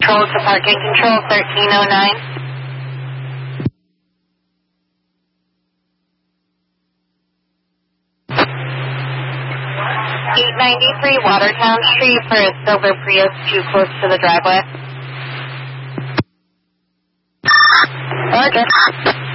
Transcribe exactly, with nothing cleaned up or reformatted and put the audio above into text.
control to parking control, thirteen oh nine. eight ninety-three Watertown Street for a silver Prius too close to the driveway. Okay.